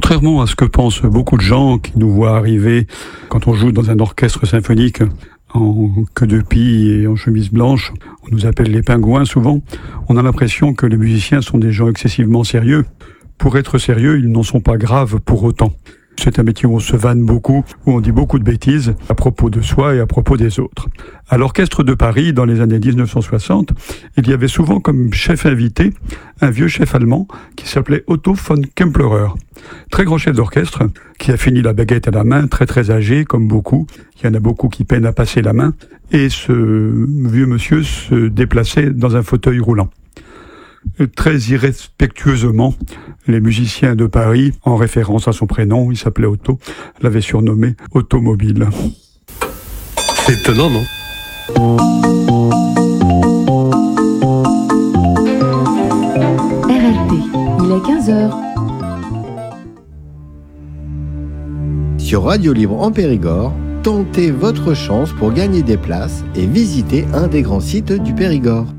Contrairement à ce que pensent beaucoup de gens qui nous voient arriver quand on joue dans un orchestre symphonique en queue de pie et en chemise blanche, on nous appelle les pingouins souvent, on a l'impression que les musiciens sont des gens excessivement sérieux. Pour être sérieux, ils n'en sont pas graves pour autant. C'est un métier où on se vanne beaucoup, où on dit beaucoup de bêtises à propos de soi et à propos des autres. À l'Orchestre de Paris, dans les années 1960, il y avait souvent comme chef invité un vieux chef allemand qui s'appelait Otto von Kempelerer. Très grand chef d'orchestre, qui a fini la baguette à la main, très très âgé, comme beaucoup. Il y en a beaucoup qui peinent à passer la main. Et ce vieux monsieur se déplaçait dans un fauteuil roulant. Très irrespectueusement, les musiciens de Paris, en référence à son prénom, il s'appelait Otto, l'avaient surnommé Automobile. C'est étonnant, non ? RLP, il est 15h. Sur Radio Libre en Périgord, tentez votre chance pour gagner des places et visiter un des grands sites du Périgord.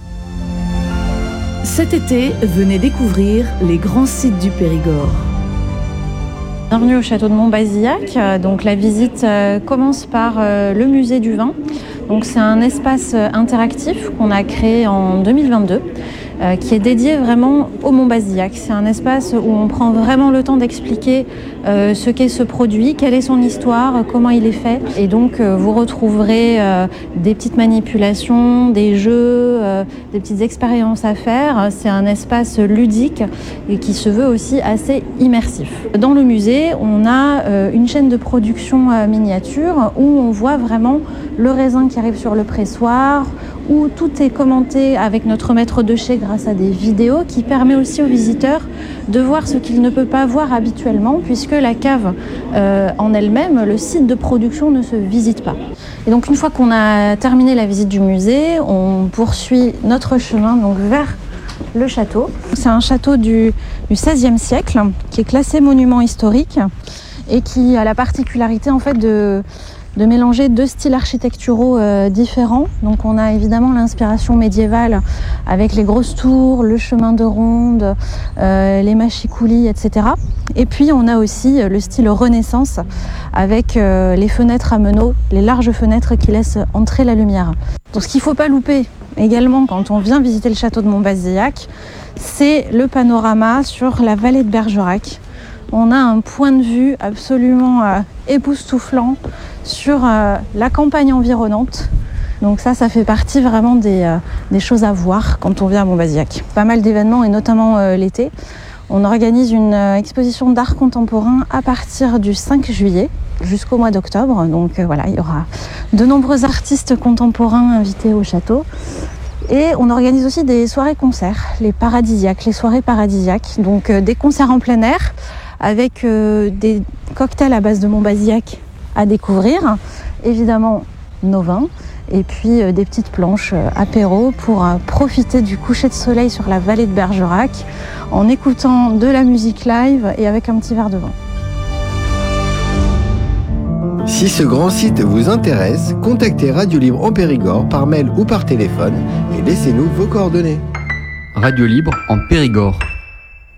Cet été, venez découvrir les grands sites du Périgord. Bienvenue au château de Montbazillac. Donc la visite commence par le musée du vin. Donc c'est un espace interactif qu'on a créé en 2022 qui est dédié vraiment au Montbazillac. C'est un espace où on prend vraiment le temps d'expliquer ce qu'est ce produit, quelle est son histoire, comment il est fait. Et donc vous retrouverez des petites manipulations, des jeux, des petites expériences à faire. C'est un espace ludique et qui se veut aussi assez immersif. Dans le musée, on a une chaîne de production miniature où on voit vraiment le raisin qui arrive sur le pressoir, où tout est commenté avec notre maître de chai grâce à des vidéos qui permet aussi aux visiteurs de voir ce qu'ils ne peuvent pas voir habituellement puisque la cave en elle-même, le site de production ne se visite pas. Et donc une fois qu'on a terminé la visite du musée, on poursuit notre chemin donc vers le château. C'est un château du XVIe siècle qui est classé monument historique et qui a la particularité en fait de mélanger deux styles architecturaux différents. Donc on a évidemment l'inspiration médiévale avec les grosses tours, le chemin de ronde, les mâchicoulis, etc. Et puis on a aussi le style Renaissance avec les fenêtres à meneaux, les larges fenêtres qui laissent entrer la lumière. Donc ce qu'il ne faut pas louper également quand on vient visiter le château de Montbazillac, c'est le panorama sur la vallée de Bergerac. On a un point de vue absolument époustouflant sur la campagne environnante. Donc ça fait partie vraiment des choses à voir quand on vient à Montbazillac. Pas mal d'événements et notamment l'été. On organise une exposition d'art contemporain à partir du 5 juillet jusqu'au mois d'octobre. Donc voilà, il y aura de nombreux artistes contemporains invités au château. Et on organise aussi des soirées-concerts, les paradisiaques, les soirées paradisiaques. Donc des concerts en plein air avec des cocktails à base de Montbazillac à découvrir, évidemment nos vins, et puis des petites planches apéro pour profiter du coucher de soleil sur la vallée de Bergerac en écoutant de la musique live et avec un petit verre de vin. Si ce grand site vous intéresse, contactez Radio Libre en Périgord par mail ou par téléphone et laissez-nous vos coordonnées. Radio Libre en Périgord.